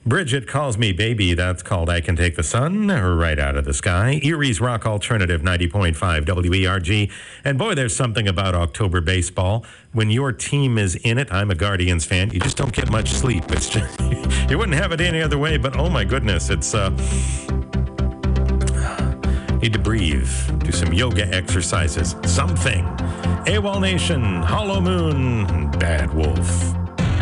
Bridget Calls Me Baby, that's called I Can Take the Sun Right Out of the Sky. Erie's Rock Alternative 90.5 WERG. And boy, there's something about October baseball. When your team is in it, I'm a Guardians fan, you just don't get much sleep. It's just, you wouldn't have it any other way, but oh my goodness, it's need to breathe, do some yoga exercises, something. AWOL Nation, Hollow Moon, Bad Wolf.